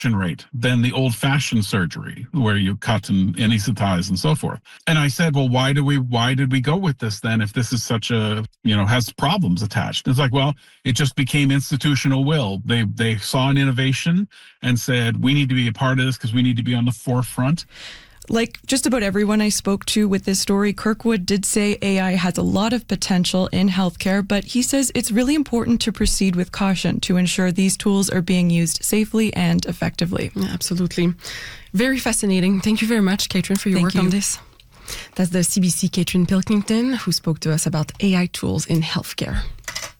rate than the old-fashioned surgery where you cut and anesthetize and so forth. And I said, well, why did we go with this then if this is such a, has problems attached? It's like, well, it just became institutional will. They saw an innovation and said, we need to be a part of this because we need to be on the forefront. Like just about everyone I spoke to with this story, Kirkwood did say AI has a lot of potential in healthcare, but he says it's really important to proceed with caution to ensure these tools are being used safely and effectively. Yeah, absolutely. Very fascinating. Thank you very much, Catherine, for your work on this. That's the CBC Catherine Pilkington, who spoke to us about AI tools in healthcare.